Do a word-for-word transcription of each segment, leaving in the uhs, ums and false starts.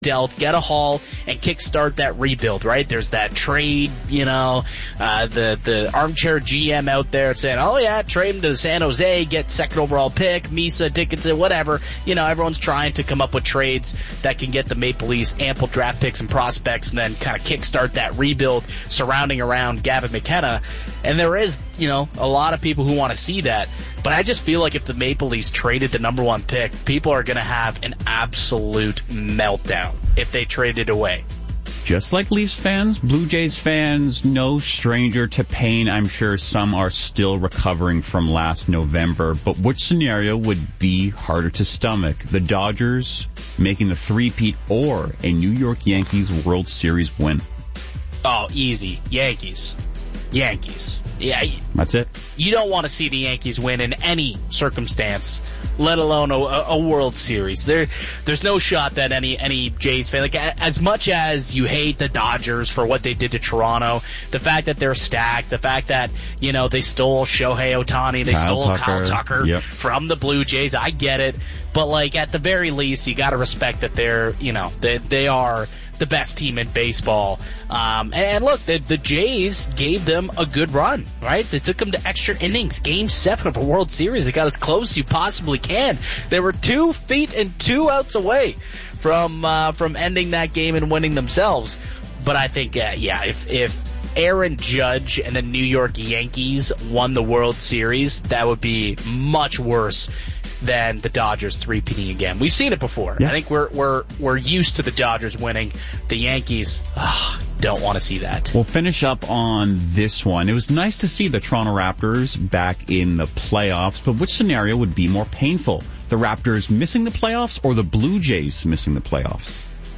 dealt, get a haul, and kickstart that rebuild, right? There's that trade, you know, uh, the, the armchair G M out there saying, oh yeah, trade him to San Jose, get second overall pick, Misa, Dickinson, whatever. You know, everyone's trying to come up with trades that can get the Maple Leafs ample draft picks and prospects and then kind of kickstart that rebuild surrounding around Gavin McKenna. And there is, you know, a lot of people who want to see that. But I just feel like if the Maple Leafs traded the number one pick, people are going to have an absolute meltdown if they traded away. Just like Leafs fans, Blue Jays fans, no stranger to pain. I'm sure some are still recovering from last November. But which scenario would be harder to stomach? The Dodgers making the three-peat or a New York Yankees World Series win? Oh, easy. Yankees. Yankees. Yeah, that's it. You don't want to see the Yankees win in any circumstance, let alone a, a World Series. There, there's no shot that any any Jays fan, like as much as you hate the Dodgers for what they did to Toronto, the fact that they're stacked, the fact that you know they stole Shohei Ohtani, they Kyle stole Tucker. Kyle Tucker Yep. from the Blue Jays. I get it, but like at the very least, you got to respect that they're you know they they are the best team in baseball. Um, and look, the, the Jays gave them a good run, right? They took them to extra innings, game seven of a World Series. They got as close as you possibly can. They were two feet and two outs away from, uh, from ending that game and winning themselves. But I think, uh, yeah, if, if Aaron Judge and the New York Yankees won the World Series, that would be much worse than the Dodgers three-peating again. We've seen it before. Yeah. I think we're we're we're used to the Dodgers winning. The Yankees ugh, don't want to see that. We'll finish up on this one. It was nice to see the Toronto Raptors back in the playoffs, but which scenario would be more painful? The Raptors missing the playoffs or the Blue Jays missing the playoffs?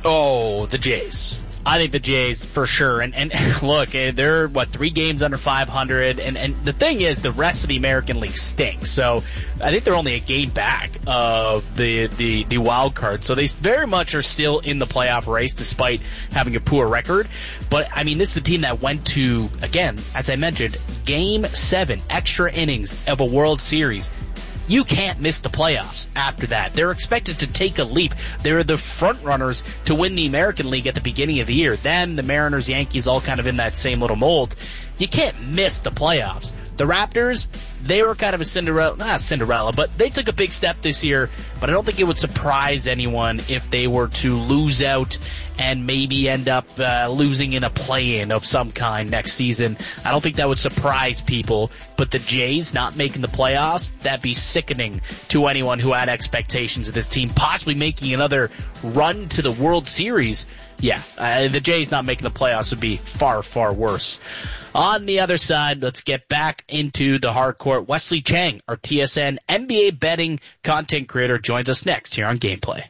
Oh, the Jays. I think the Jays for sure. And, and look, they're, what, three games under five hundred. And, and the thing is, the rest of the American League stinks. So I think they're only a game back of the, the, the wild card. So they very much are still in the playoff race despite having a poor record. But, I mean, this is a team that went to, again, as I mentioned, game seven, extra innings of a World Series. You can't miss the playoffs after that. They're expected to take a leap. They're the front runners to win the American League at the beginning of the year. Then the Mariners, Yankees, all kind of in that same little mold. You can't miss the playoffs. The Raptors, they were kind of a Cinderella, not Cinderella, but they took a big step this year. But I don't think it would surprise anyone if they were to lose out and maybe end up uh, losing in a play-in of some kind next season. I don't think that would surprise people. But the Jays not making the playoffs, that'd be sickening to anyone who had expectations of this team possibly making another run to the World Series. Yeah, uh, the Jays not making the playoffs would be far, far worse. On the other side, let's get back into the hard court. Wesley Chang, our T S N N B A betting content creator, joins us next here on Gameplay.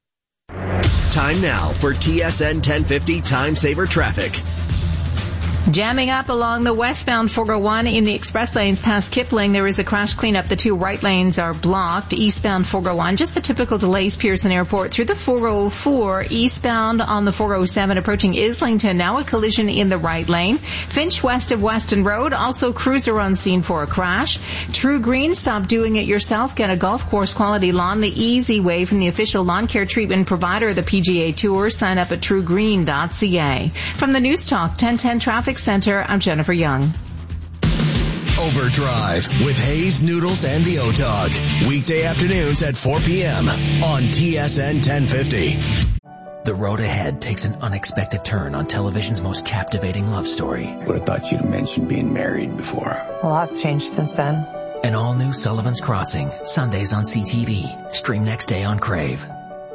Time now for T S N ten fifty Time Saver Traffic. Jamming up along the westbound four oh one in the express lanes past Kipling. There is a crash cleanup. The two right lanes are blocked. Eastbound four oh one, just the typical delays. Pearson Airport through the four oh four. Eastbound on the four oh seven approaching Islington. Now a collision in the right lane. Finch west of Weston Road. Also cruiser on scene for a crash. True Green, stop doing it yourself. Get a golf course quality lawn the easy way from the official lawn care treatment provider, the P G A Tour. Sign up at true green dot c a. From the News Talk ten ten Traffic Center, I'm Jennifer Young. Overdrive with Hayes, Noodles, and the O-Dog. Weekday afternoons at four p.m. on T S N ten fifty. The road ahead takes an unexpected turn on television's most captivating love story. Would have thought you'd have mentioned being married before. A lot's changed since then. An all-new Sullivan's Crossing, Sundays on C T V. Stream next day on Crave.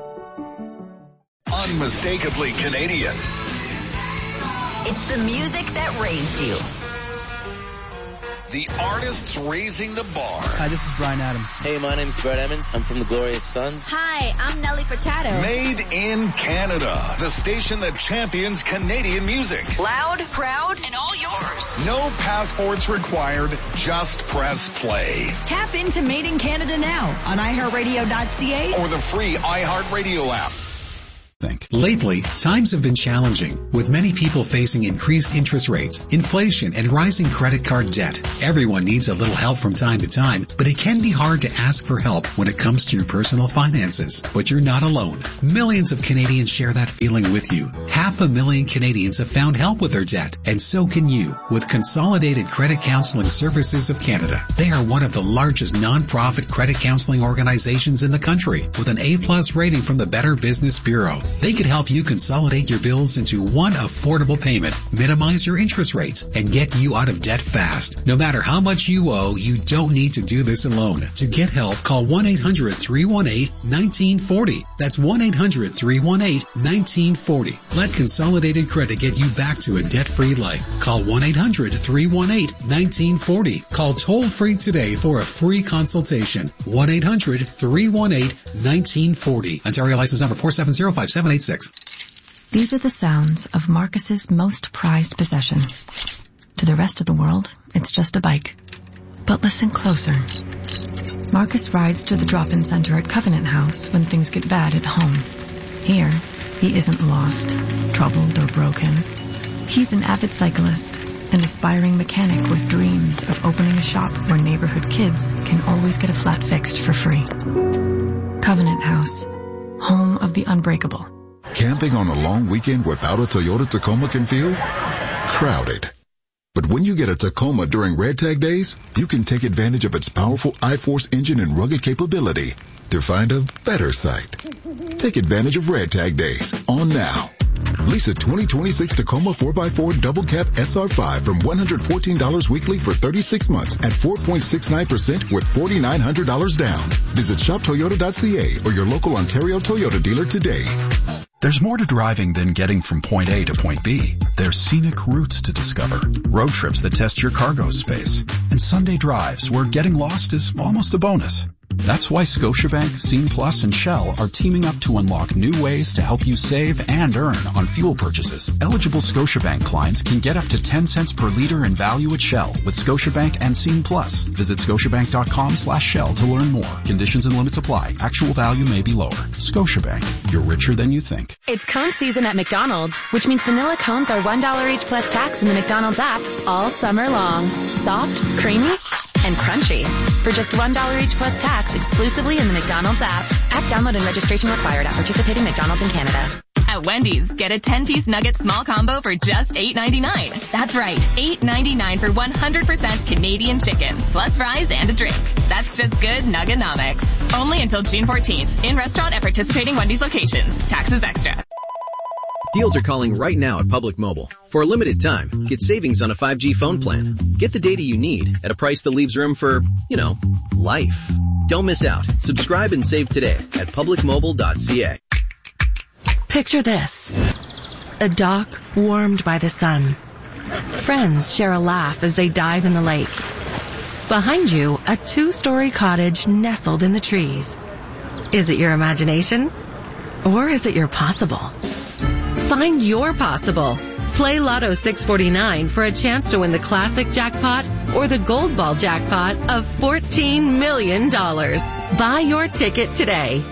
Unmistakably Canadian. It's the music that raised you. The artists raising the bar. Hi, this is Bryan Adams. Hey, my name's Brett Emmons. I'm from the Glorious Sons. Hi, I'm Nelly Furtado. Made in Canada. The station that champions Canadian music. Loud, proud, and all yours. No passports required. Just press play. Tap into Made in Canada now on i heart radio dot c a or the free iHeartRadio app. think. Lately, times have been challenging, with many people facing increased interest rates, inflation, and rising credit card debt. Everyone needs a little help from time to time, but it can be hard to ask for help when it comes to your personal finances. But you're not alone. Millions of Canadians share that feeling with you. Half a million Canadians have found help with their debt, and so can you with Consolidated Credit Counseling Services of Canada. They are one of the largest non-profit credit counseling organizations in the country, with an A-plus rating from the Better Business Bureau. They could help you consolidate your bills into one affordable payment, minimize your interest rates, and get you out of debt fast. No matter how much you owe, you don't need to do this alone. To get help, call one eight hundred, three one eight, one nine four zero. That's one eight hundred, three one eight, one nine four zero. Let Consolidated Credit get you back to a debt-free life. Call one eight hundred, three one eight, one nine four zero. Call toll-free today for a free consultation. one eight hundred, three one eight, one nine four zero. Ontario license number four seven zero five seven eight six. These are the sounds of Marcus's most prized possession. To the rest of the world, it's just a bike. But listen closer. Marcus rides to the drop-in center at Covenant House when things get bad at home. Here, he isn't lost, troubled, or broken. He's an avid cyclist, an aspiring mechanic with dreams of opening a shop where neighborhood kids can always get a flat fixed for free. Covenant House, home of the unbreakable. Camping on a long weekend without a Toyota Tacoma can feel crowded. But when you get a Tacoma during Red Tag Days, you can take advantage of its powerful I-Force engine and rugged capability to find a better site. Take advantage of Red Tag Days on now. Lease a twenty twenty-six Tacoma four by four Double Cab S R five from one hundred fourteen dollars weekly for thirty-six months at four point six nine percent with four thousand nine hundred dollars down. Visit shop toyota dot c a or your local Ontario Toyota dealer today. There's more to driving than getting from point A to point B. There's scenic routes to discover, road trips that test your cargo space, and Sunday drives where getting lost is almost a bonus. That's why Scotiabank, Scene Plus, and Shell are teaming up to unlock new ways to help you save and earn on fuel purchases. Eligible Scotiabank clients can get up to ten cents per liter in value at Shell with Scotiabank and Scene Plus. Visit scotiabank.com slash Shell to learn more. Conditions and limits apply. Actual value may be lower. Scotiabank. You're richer than you think. It's cone season at McDonald's, which means vanilla cones are one dollar each plus tax in the McDonald's app all summer long. Soft, creamy, and crunchy. For just one dollar each plus tax exclusively in the McDonald's app. App download and registration required at participating McDonald's in Canada. At Wendy's, get a ten-piece nugget small combo for just eight ninety-nine. That's right, eight ninety-nine for one hundred percent Canadian chicken, plus fries and a drink. That's just good Nuggonomics. Only until June fourteenth. In restaurant at participating Wendy's locations. Taxes extra. Deals are calling right now at Public Mobile. For a limited time, get savings on a five G phone plan. Get the data you need at a price that leaves room for, you know, life. Don't miss out. Subscribe and save today at public mobile dot c a. Picture this. A dock warmed by the sun. Friends share a laugh as they dive in the lake. Behind you, a two-story cottage nestled in the trees. Is it your imagination? Or is it your possible? Find your possible. Play Lotto six forty-nine for a chance to win the classic jackpot or the gold ball jackpot of fourteen million dollars. Buy your ticket today.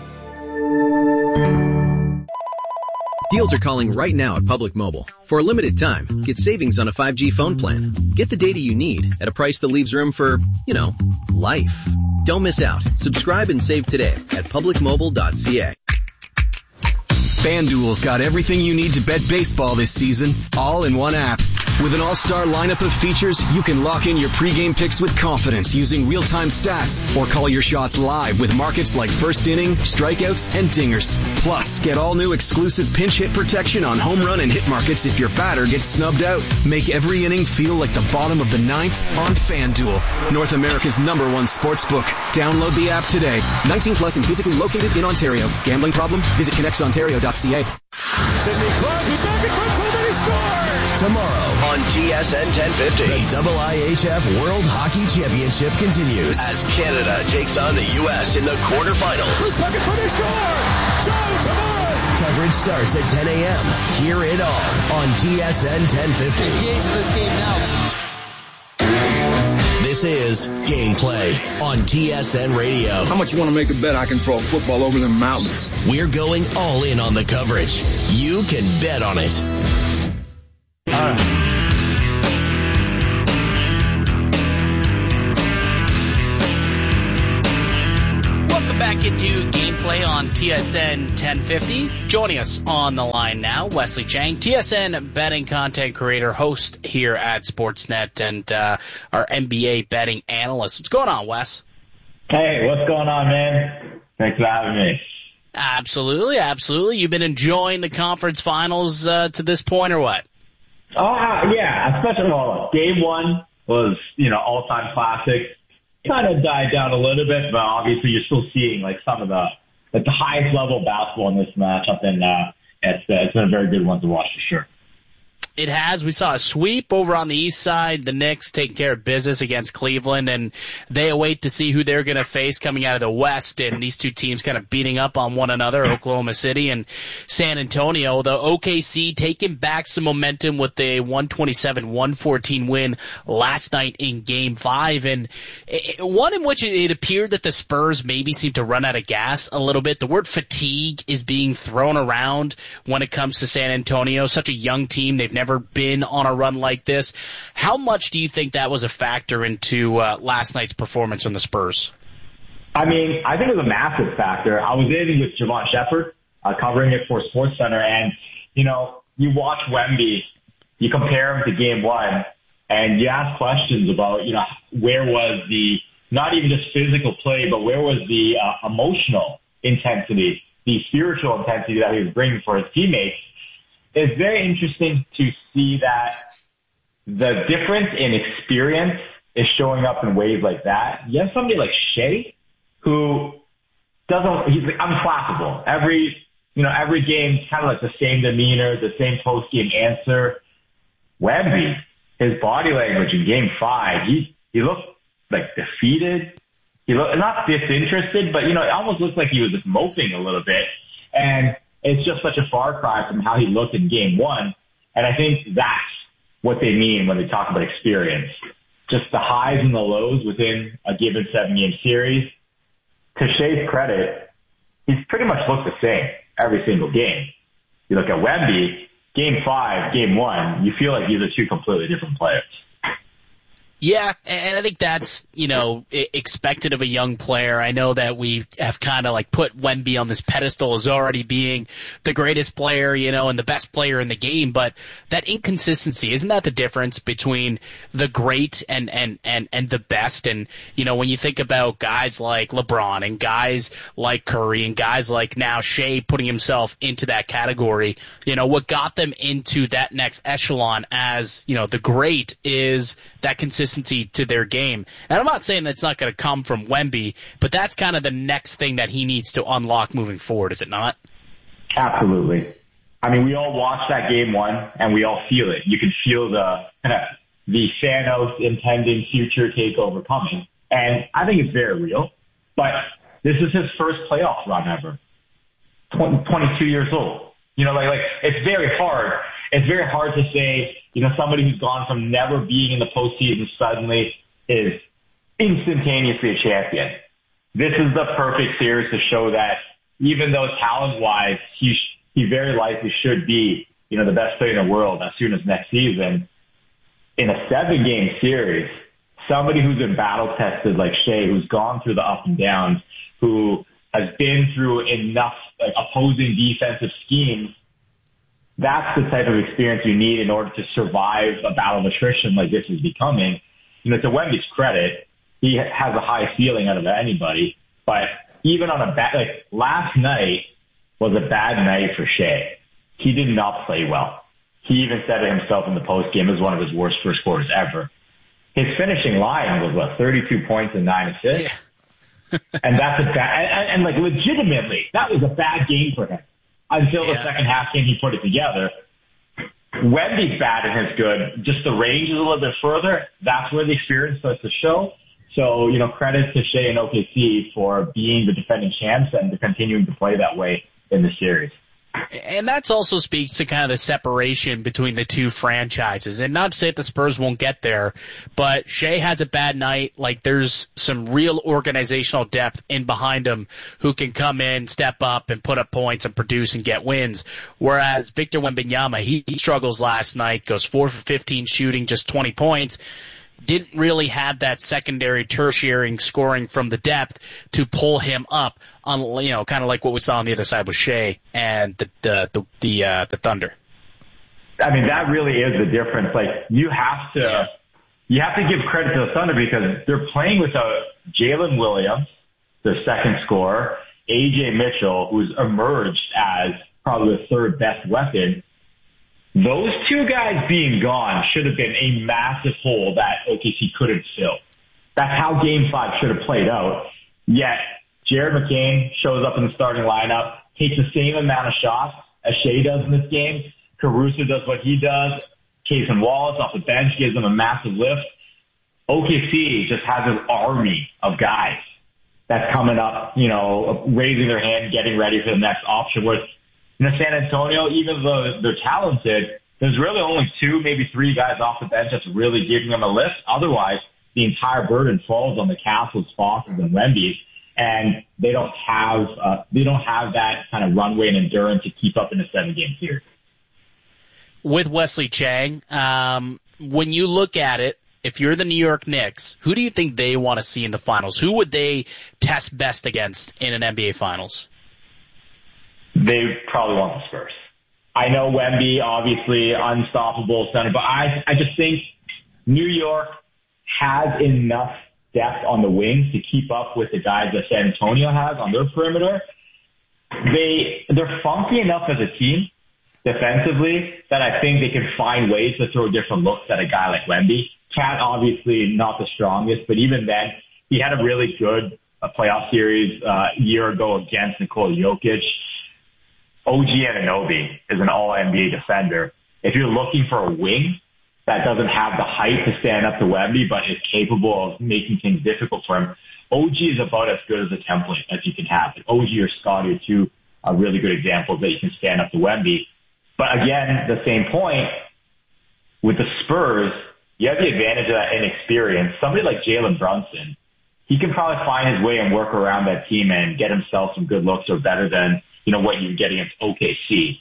Deals are calling right now at Public Mobile. For a limited time, get savings on a five G phone plan. Get the data you need at a price that leaves room for, you know, life. Don't miss out. Subscribe and save today at public mobile dot c a. FanDuel's got everything you need to bet baseball this season, all in one app. With an all-star lineup of features, you can lock in your pregame picks with confidence using real-time stats or call your shots live with markets like first inning, strikeouts, and dingers. Plus, get all new exclusive pinch hit protection on home run and hit markets if your batter gets snubbed out. Make every inning feel like the bottom of the ninth on FanDuel, North America's number one sports book. Download the app today. nineteen plus and physically located in Ontario. Gambling problem? Visit connects ontario dot c a. Sidney Crosby back in front, home and he scored! Tomorrow on T S N ten fifty, the I I H F World Hockey Championship continues as Canada takes on the U S in the quarterfinals. Chris back in front, he scored! Jones, come on! Coverage starts at ten a.m. Hear it all on T S N ten fifty. Engage this game now. This is Gameplay on T S N Radio. How much you want to make a bet I can throw a football over the mountains? We're going all in on the coverage. You can bet on it. All right. Back into Gameplay on T S N ten fifty. Joining us on the line now, Wesley Chang, T S N betting content creator, host here at Sportsnet, and uh, our N B A betting analyst. What's going on, Wes? Hey, what's going on, man? Thanks for having me. Absolutely, absolutely. You've been enjoying the conference finals uh, to this point, or what? Oh, uh, yeah, especially well, game one was, you know, all-time classic. Kind of died down a little bit, but obviously you're still seeing like some of the like the highest level of basketball in this matchup, and uh, it's uh, it's been a very good one to watch for sure. It has. We saw a sweep over on the east side. The Knicks taking care of business against Cleveland, and they await to see who they're going to face coming out of the West. And these two teams kind of beating up on one another, Oklahoma City and San Antonio. The O K C taking back some momentum with a one twenty-seven one fourteen win last night in Game five. And one in which it appeared that the Spurs maybe seemed to run out of gas a little bit. The word fatigue is being thrown around when it comes to San Antonio. Such a young team. They've never never been on a run like this. How much do you think that was a factor into uh, last night's performance on the Spurs? I mean, I think it was a massive factor. I was in with Javon Shepard, uh, covering it for SportsCenter, and, you know, you watch Wemby, you compare him to game one, and you ask questions about, you know, where was the, not even just physical play, but where was the uh, emotional intensity, the spiritual intensity that he was bringing for his teammates. It's very interesting to see that the difference in experience is showing up in ways like that. You have somebody like Shea who doesn't, he's unflappable. Every, you know, every game's kind of like the same demeanor, the same post-game answer. Wemby, his body language in game five, he, he looked like defeated. He looked not disinterested, but, you know, it almost looked like he was just moping a little bit. And it's just such a far cry from how he looked in game one. And I think that's what they mean when they talk about experience. Just the highs and the lows within a given seven-game series. To Shea's credit, he's pretty much looked the same every single game. You look at Wemby, game five, game one, you feel like these are two completely different players. Yeah, and I think that's, you know, expected of a young player. I know that we have kind of like put Wemby on this pedestal as already being the greatest player, you know, and the best player in the game, but that inconsistency, isn't that the difference between the great and, and, and, and the best? And, you know, when you think about guys like LeBron and guys like Curry and guys like now Shea putting himself into that category, you know, what got them into that next echelon as, you know, the great is that consistency to their game. And I'm not saying that's not going to come from Wemby, but that's kind of the next thing that he needs to unlock moving forward, is it not? Absolutely. I mean, we all watched that game one, and we all feel it. You can feel the kind of the Thanos impending future takeover coming. And I think it's very real. But this is his first playoff run ever. twenty, twenty-two years old. You know, like, like it's very hard. It's very hard to say, you know, somebody who's gone from never being in the postseason suddenly is instantaneously a champion. This is the perfect series to show that even though talent-wise he sh- he very likely should be, you know, the best player in the world as soon as next season, in a seven-game series, somebody who's been battle-tested like Shea, who's gone through the ups and downs, who has been through enough like opposing defensive schemes, that's the type of experience you need in order to survive a battle of attrition like this is becoming. You know, to Wemby's credit, he has a high ceiling out of anybody, but even on a bad, like last night was a bad night for Shea. He did not play well. He even said it himself in the post game. It was one of his worst first quarters ever. His finishing line was what, thirty-two points and nine assists. Yeah. And that's a bad, and, and like legitimately, that was a bad game for him. Until yeah. the second half game, he put it together. Wemby's bad and his good. Just the range is a little bit further. That's where the experience starts to show. So, you know, credit to Shea and O K C for being the defending champs and to continuing to play that way in the series. And that's also speaks to kind of the separation between the two franchises. And not to say that the Spurs won't get there, but Shea has a bad night. Like, there's some real organizational depth in behind him who can come in, step up, and put up points and produce and get wins. Whereas Victor Wembanyama, he, he struggles last night, goes four for fifteen shooting, just twenty points. Didn't really have that secondary, tertiary scoring from the depth to pull him up on, you know, kind of like what we saw on the other side with Shea and the the the the, uh, the Thunder. I mean, that really is the difference. Like, you have to you have to give credit to the Thunder because they're playing without Jalen Williams, their second scorer, A J Mitchell, who's emerged as probably the third best weapon. Those two guys being gone should have been a massive hole that O K C couldn't fill. That's how Game five should have played out. Yet, Jared McCain shows up in the starting lineup, takes the same amount of shots as Shea does in this game. Caruso does what he does. Cason Wallace off the bench gives them a massive lift. O K C just has this army of guys that's coming up, you know, raising their hand, getting ready for the next option. Whereas, you know, San Antonio, even though they're talented, there's really only two, maybe three guys off the bench that's really giving them a lift. Otherwise, the entire burden falls on the Castles, Foxes, and Wemby's, and they don't have uh, they don't have that kind of runway and endurance to keep up in a seven-game series. With Wesley Chang, um, when you look at it, if you're the New York Knicks, who do you think they want to see in the finals? Who would they test best against in an N B A Finals? They probably want the Spurs. I know Wemby, obviously, unstoppable center, but I, I just think New York has enough depth on the wings to keep up with the guys that San Antonio has on their perimeter. They, they're funky enough as a team defensively that I think they can find ways to throw different looks at a guy like Wemby. Cat, obviously, not the strongest, but even then, he had a really good uh, playoff series uh, a year ago against Nikola Jokic. O G Anunoby is an all-N B A defender. If you're looking for a wing that doesn't have the height to stand up to Wemby, but is capable of making things difficult for him, O G is about as good as a template as you can have. O G or Scottie are two uh, really good examples that you can stand up to Wemby. But again, the same point, with the Spurs, you have the advantage of that inexperience. Somebody like Jalen Brunson, he can probably find his way and work around that team and get himself some good looks or better than, you know, what you get against O K C.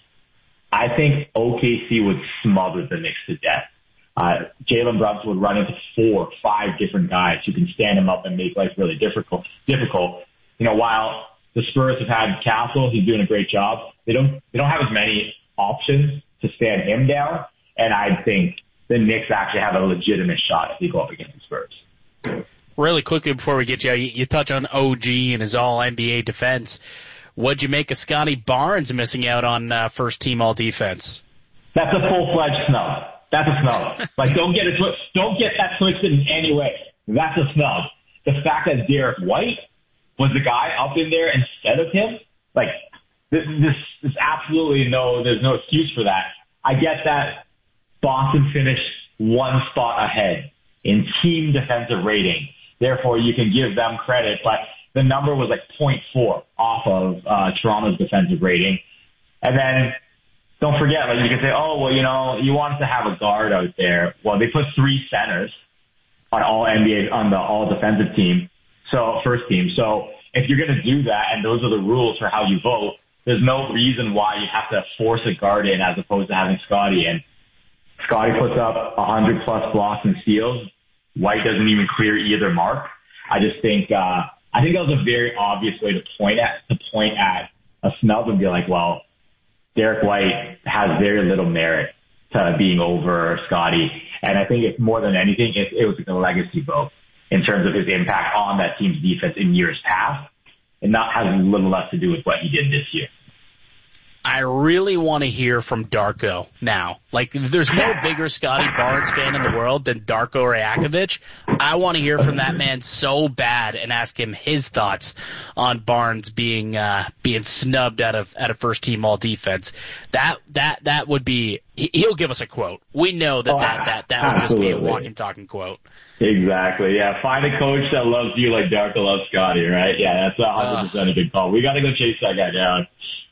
I think O K C would smother the Knicks to death. Uh, Jalen Brunson would run into four, five different guys who can stand him up and make life really difficult. Difficult. You know, while the Spurs have had Castle, he's doing a great job. They don't, they don't have as many options to stand him down. And I think the Knicks actually have a legitimate shot if they go up against the Spurs. Really quickly before we get you, you, you touch on O G and his all N B A defense. What'd you make of Scotty Barnes missing out on uh, first team all defense? That's a full-fledged snub. That's a snub. Like, don't get it, don't get that twisted in any way. That's a snub. The fact that Derek White was the guy up in there instead of him, like, this, this, this absolutely no, there's no excuse for that. I get that Boston finished one spot ahead in team defensive rating. Therefore, you can give them credit, but the number was like point four off of uh, Toronto's defensive rating. And then don't forget, like, you can say, oh, well, you know, you wanted to have a guard out there. Well, they put three centers on all N B A, on the all defensive team, so first team. So if you're going to do that, and those are the rules for how you vote, there's no reason why you have to force a guard in as opposed to having Scotty. And Scotty puts up one hundred plus blocks and steals. White doesn't even clear either mark. I just think, uh, I think that was a very obvious way to point at, to point at a snub and be like, well, Derek White has very little merit to being over Scotty. And I think it's more than anything, it, it was like a legacy vote in terms of his impact on that team's defense in years past, and not has a little less to do with what he did this year. I really want to hear from Darko now. Like, there's no bigger Scotty Barnes fan in the world than Darko Rajakovic. I want to hear from that man so bad and ask him his thoughts on Barnes being uh, being snubbed out of out of first team all defense. That that that would be. He'll give us a quote. We know that oh, that that, that would just be a walking talking quote. Exactly. Yeah. Find a coach that loves you like Darko loves Scotty. Right. Yeah. That's a hundred percent a good call. We got to go chase that guy down.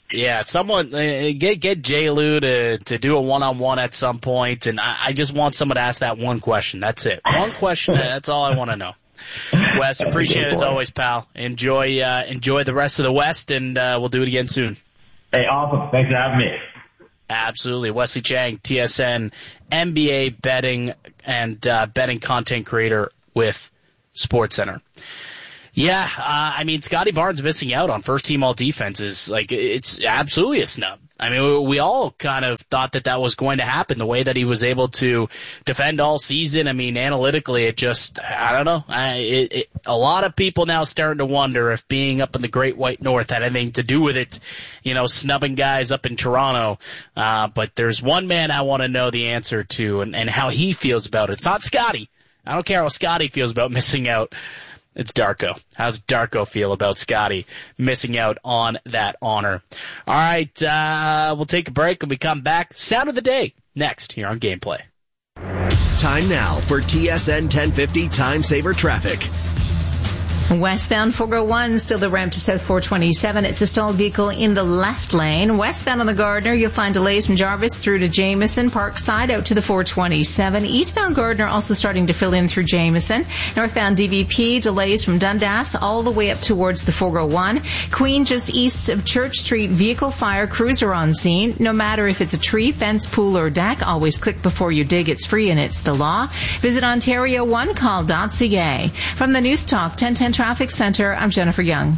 Yeah, someone uh, get get J. Lou to to do a one on one at some point, and I, I just want someone to ask that one question. That's it. One question. That's all I want to know. Wes, appreciate it as always, pal. Enjoy uh, enjoy the rest of the West, and uh, we'll do it again soon. Hey, awesome. Thanks for having me. Absolutely. Wesley Chang, T S N, N B A betting and uh, betting content creator with SportsCenter. Yeah, uh, I mean, Scotty Barnes missing out on first-team all-defense is, like, it's absolutely a snub. I mean, we all kind of thought that that was going to happen, the way that he was able to defend all season. I mean, analytically, it just, I don't know. I, it, it, a lot of people now starting to wonder if being up in the Great White North had anything to do with it, you know, snubbing guys up in Toronto. Uh, but there's one man I want to know the answer to and, and how he feels about it. It's not Scotty. I don't care how Scotty feels about missing out. It's Darko. How's Darko feel about Scotty missing out on that honor? All right, uh, we'll take a break and we come back. Sound of the day next here on Gameplay. Time now for T S N ten fifty Time Saver Traffic. Westbound four oh one, still the ramp to South four twenty-seven. It's a stalled vehicle in the left lane. Westbound on the Gardner, you'll find delays from Jarvis through to Jameson, Parkside out to the four twenty-seven. Eastbound Gardner also starting to fill in through Jameson. Northbound D V P, delays from Dundas all the way up towards the four oh one. Queen just east of Church Street, vehicle fire, cruiser on scene. No matter if it's a tree, fence, pool, or deck, always click before you dig. It's free and it's the law. Visit Ontario one call dot c a. From the News Talk ten ten Traffic Center, I'm Jennifer Young.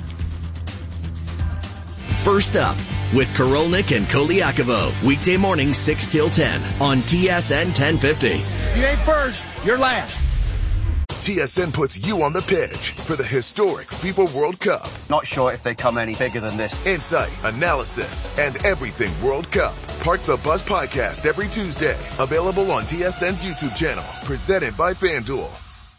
First up, with Korolnik and Koliakovo, weekday morning six till ten on T S N ten fifty. You ain't first, you're last. T S N puts you on the pitch for the historic FIFA World Cup. Not sure if they come any bigger than this. Insight, analysis, and everything World Cup. Park the Bus podcast every Tuesday. Available on T S N's YouTube channel. Presented by FanDuel.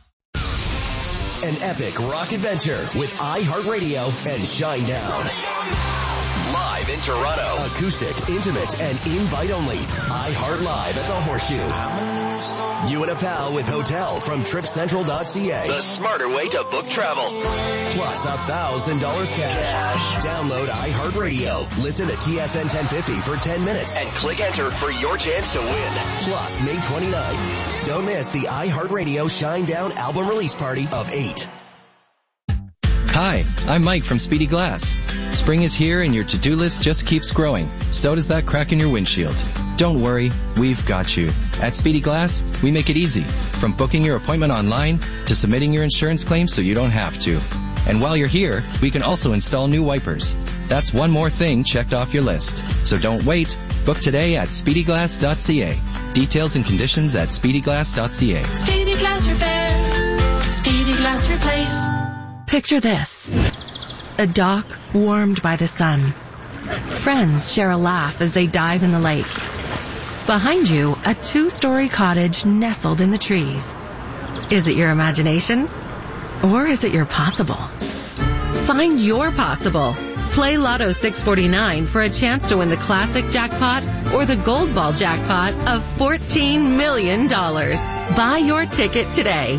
An epic rock adventure with iHeartRadio and Shinedown. Live in Toronto. Acoustic, intimate, and invite only. iHeart Live at the Horseshoe. You and a pal with hotel from trip central dot c a. The smarter way to book travel. Plus a thousand dollars cash. Download iHeartRadio. Listen to T S N ten fifty for ten minutes. And click enter for your chance to win. Plus May twenty-ninth. Don't miss the iHeartRadio Shinedown album release party of eight. Hi, I'm Mike from Speedy Glass. Spring is here and your to-do list just keeps growing. So does that crack in your windshield. Don't worry, we've got you. At Speedy Glass, we make it easy. From booking your appointment online to submitting your insurance claim so you don't have to. And while you're here, we can also install new wipers. That's one more thing checked off your list. So don't wait. Book today at speedy glass dot c a. Details and conditions at speedy glass dot c a. Speedy Glass Repair. Speedy Glass Replace. Picture this. A dock warmed by the sun. Friends share a laugh as they dive in the lake. Behind you, a two-story cottage nestled in the trees. Is it your imagination? Or is it your possible? Find your possible. Play Lotto six forty-nine for a chance to win the classic jackpot or the gold ball jackpot of fourteen million dollars. Buy your ticket today.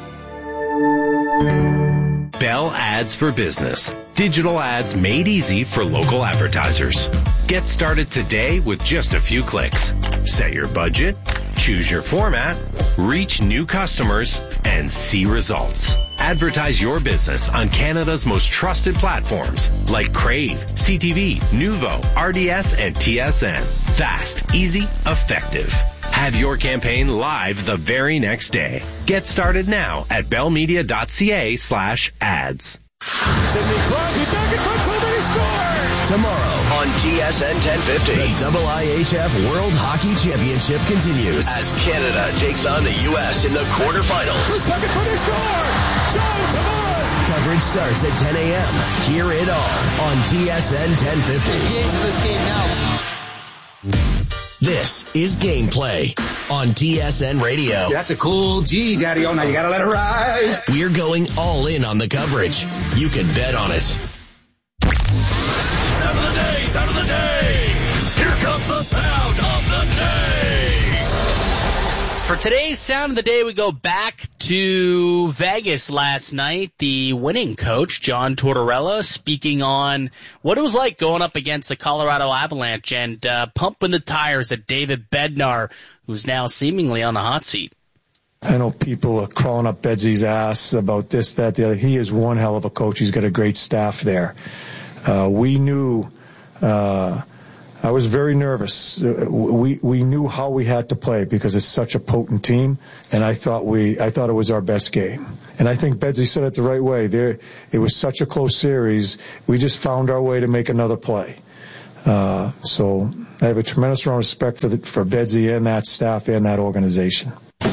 Bell Ads for Business. Digital ads made easy for local advertisers. Get started today with just a few clicks. Set your budget, choose your format, reach new customers, and see results. Advertise your business on Canada's most trusted platforms like Crave, C T V, Nuvo, R D S, and T S N. Fast, easy, effective. Have your campaign live the very next day. Get started now at bellmedia dot c a slash ads. Sidney Crosby back in front, so many scores! Tomorrow on T S N ten fifty, the I H F World Hockey Championship continues as Canada takes on the U S in the quarterfinals. Who's back in front, they score! Jones, come on! Coverage starts at ten a.m. Hear it all on T S N ten fifty. Get into this game now. This is Gameplay on T S N Radio. See, that's a cool G, Daddy-O. Now you gotta let it ride. We're going all in on the coverage. You can bet on it. Sound of the day, sound of the day. Here comes the sound of the day. For today's Sound of the Day, we go back to Vegas last night. The winning coach, John Tortorella, speaking on what it was like going up against the Colorado Avalanche and uh, pumping the tires at David Bednar, who's now seemingly on the hot seat. I know people are crawling up Bedsy's ass about this, that, the other. He is one hell of a coach. He's got a great staff there. Uh, we knew... Uh, I was very nervous. Uh, we we knew how we had to play because it's such a potent team, and I thought we I thought it was our best game. And I think Bedsy said it the right way. There, it was such a close series. We just found our way to make another play. Uh, so I have a tremendous amount of respect for the, for Bedsy and that staff and that organization. Get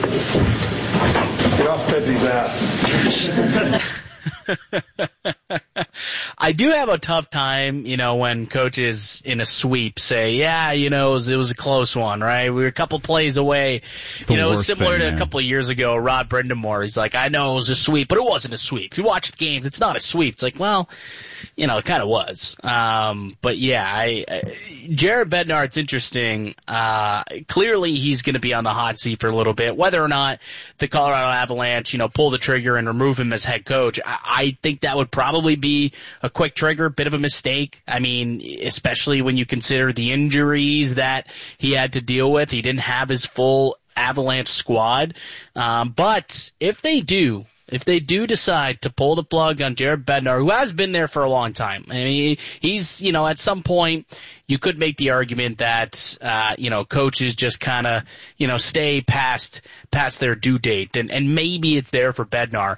off Bedsy's ass. I do have a tough time, you know, when coaches in a sweep say, yeah, you know, it was, it was a close one, right? We were a couple plays away. You know, similar thing, to man. a couple of years ago, Rod Brindamore, he's like, I know it was a sweep, but it wasn't a sweep. If you watch the games, it's not a sweep. It's like, well, you know, it kind of was. Um, but yeah, I, I Jared Bednar, it's interesting. Uh, clearly he's going to be on the hot seat for a little bit. Whether or not the Colorado Avalanche, you know, pull the trigger and remove him as head coach, I, I think that would probably be a quick trigger, bit of a mistake. I mean, especially when you consider the injuries that he had to deal with. He didn't have his full Avalanche squad. Um, but if they do, If they do decide to pull the plug on Jared Bednar, who has been there for a long time, I mean, he's, you know, at some point you could make the argument that, uh, you know, coaches just kind of, you know, stay past, past their due date, and, and maybe it's there for Bednar.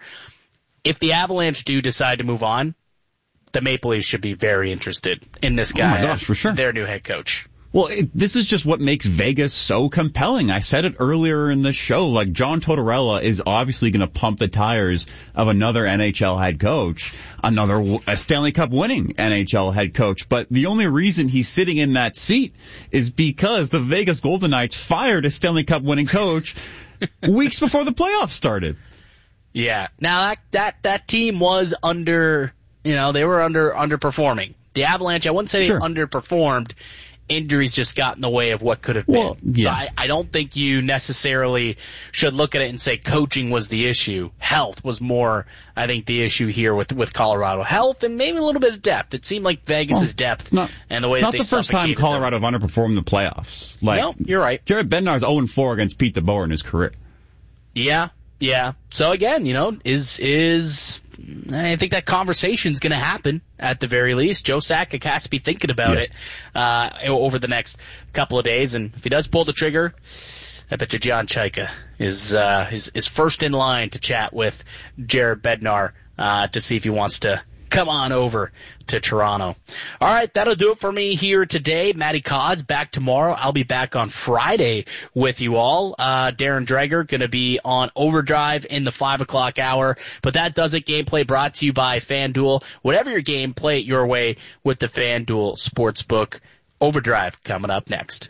If the Avalanche do decide to move on, the Maple Leafs should be very interested in this guy. Oh my gosh, for sure. Their new head coach. Well, it, this is just what makes Vegas so compelling. I said it earlier in the show, like John Tortorella is obviously going to pump the tires of another N H L head coach, another a Stanley Cup winning N H L head coach. But the only reason he's sitting in that seat is because the Vegas Golden Knights fired a Stanley Cup winning coach weeks before the playoffs started. Yeah. Now that, that, that team was under, you know, they were under, underperforming. The Avalanche, I wouldn't say Sure. they underperformed. Injuries just got in the way of what could have been. Well, yeah. So I, I don't think you necessarily should look at it and say coaching was the issue. Health was more, I think, the issue here with, with Colorado. Health and maybe a little bit of depth. It seemed like Vegas' well, depth not, and the way not that they the first time Colorado have underperformed the playoffs. Like, no, you're right. Jared Bednar's oh and four against Pete DeBoer in his career. Yeah, yeah. So again, you know, is, is, I think that conversation's going to happen at the very least. Joe Sakic has to be thinking about yeah. it uh over the next couple of days, and if he does pull the trigger, I bet you John Chayka is uh is, is first in line to chat with Jared Bednar uh to see if he wants to come on over to Toronto. All right, that'll do it for me here today. Matty Cos back tomorrow. I'll be back on Friday with you all. Uh, Darren Dreger going to be on Overdrive in the five o'clock hour. But that does it. Gameplay brought to you by FanDuel. Whatever your game, play it your way with the FanDuel Sportsbook. Overdrive coming up next.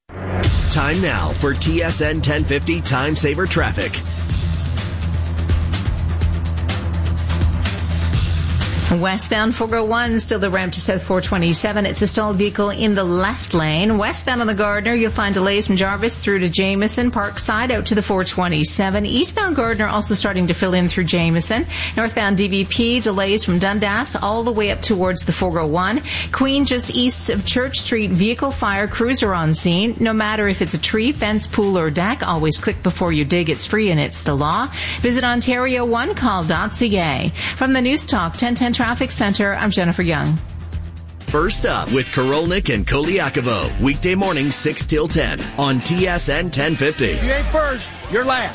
Time now for T S N ten fifty Time Saver Traffic. Westbound four oh one, still the ramp to South four twenty-seven. It's a stalled vehicle in the left lane. Westbound on the Gardner, you'll find delays from Jarvis through to Jameson, Parkside out to the four twenty-seven. Eastbound Gardner also starting to fill in through Jameson. Northbound D V P, delays from Dundas all the way up towards the four oh one. Queen just east of Church Street, vehicle fire, cruiser on scene. No matter if it's a tree, fence, pool, or deck, always click before you dig. It's free and it's the law. Visit Ontario one call dot c a. From the News Talk ten ten Traffic Center, I'm Jennifer Young. First up with Korolnik and Koliakovo, weekday morning six till ten on T S N ten fifty. You ain't first, you're last.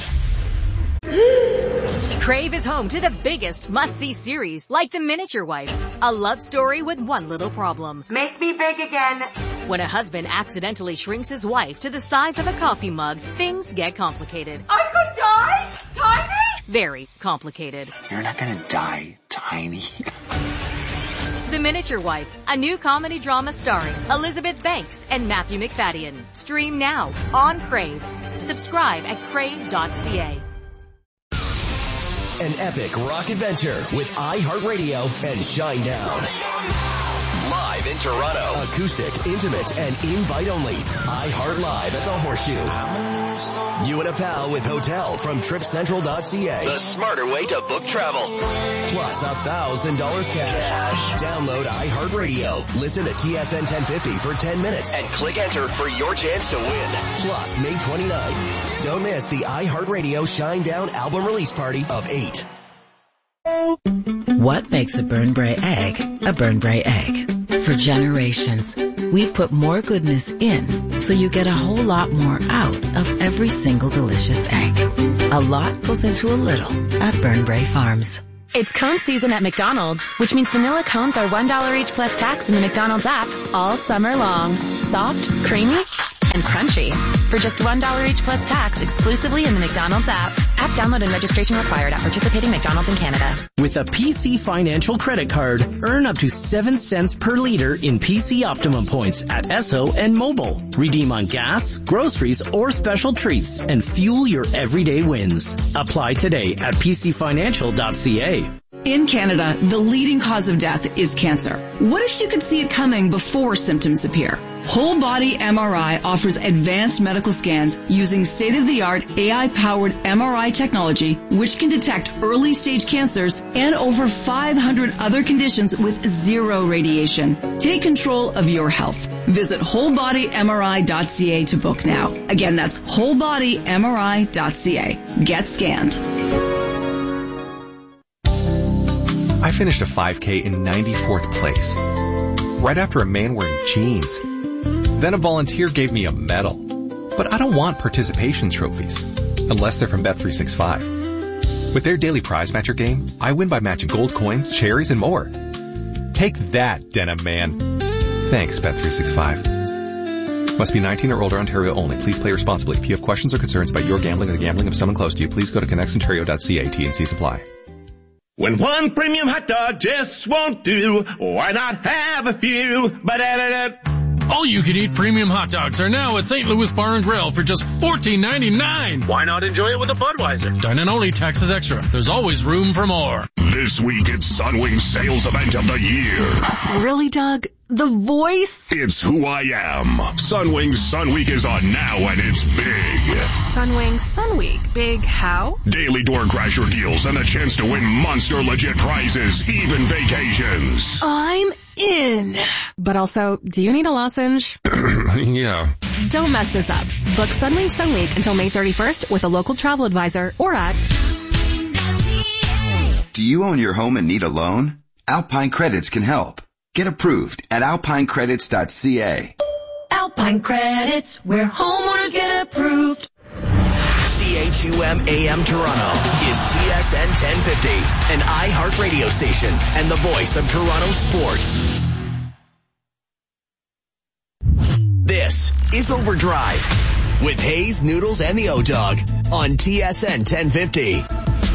Crave is home to the biggest must-see series, like The Miniature Wife, a love story with one little problem. Make me big again. When a husband accidentally shrinks his wife to the size of a coffee mug, things get complicated. I could die tiny? Very complicated. You're not gonna die tiny. The Miniature Wife, a new comedy drama starring Elizabeth Banks and Matthew McFadden. Stream now on Crave. Subscribe at crave dot c a. An epic rock adventure with iHeartRadio and Shinedown. Live in Toronto. Acoustic, intimate, and invite only. iHeart Live at the Horseshoe. You and a pal with hotel from trip central dot c a. The smarter way to book travel. Plus a thousand dollars cash. cash. Download iHeartRadio. Listen to T S N ten fifty for ten minutes and click enter for your chance to win. Plus May twenty-ninth. Don't miss the iHeartRadio Shine Down album release party of eight. What makes a Burnbrae egg a Burnbrae egg? For generations, we've put more goodness in so you get a whole lot more out of every single delicious egg. A lot goes into a little at Burnbrae Farms. It's cone season at McDonald's, which means vanilla cones are one dollar each plus tax in the McDonald's app all summer long. Soft, creamy, and crunchy. For just one dollar each plus tax exclusively in the McDonald's app. App download and registration required at participating McDonald's in Canada. With a P C Financial credit card, earn up to seven cents per liter in P C Optimum points at Esso and Mobile. Redeem on gas, groceries, or special treats and fuel your everyday wins. Apply today at p c financial dot c a. In Canada, the leading cause of death is cancer. What if you could see it coming before symptoms appear? Whole Body M R I offers advanced medical scans using state-of-the-art A I-powered M R I technology, which can detect early-stage cancers and over five hundred other conditions with zero radiation. Take control of your health. Visit whole body m r i dot c a to book now. Again, that's whole body m r i dot c a. Get scanned. I finished a five K in ninety-fourth place, right after a man wearing jeans. Then a volunteer gave me a medal. But I don't want participation trophies, unless they're from Bet three sixty-five. With their daily prize matcher game, I win by matching gold coins, cherries, and more. Take that, Denim Man. Thanks, Bet three sixty-five. Must be nineteen or older, Ontario only. Please play responsibly. If you have questions or concerns about your gambling or the gambling of someone close to you, please go to connects ontario dot c a. T and C supply. When one premium hot dog just won't do, why not have a few? Ba-da-da-da. All you can eat premium hot dogs are now at Saint Louis Bar and Grill for just fourteen ninety-nine. Why not enjoy it with a Budweiser? Dine in only, taxes extra. There's always room for more. This week it's Sunwing Sales Event of the Year. Really, Doug? The voice? It's who I am. Sunwing Sun Week is on now and it's big. Sunwing Sun Week. Big how? Daily door crasher deals and a chance to win monster legit prizes, even vacations. I'm in. But also, do you need a lozenge? Yeah. Don't mess this up. Book Sunwing Sun Week until May thirty-first with a local travel advisor or at... Do you own your home and need a loan? Alpine Credits can help. Get approved at alpine credits dot c a. Alpine Credits, where homeowners get approved. C H U M A M Toronto is T S N ten fifty, an iHeart radio station and the voice of Toronto sports. This is Overdrive with Hayes, Noodles, and the O-Dog on T S N ten fifty.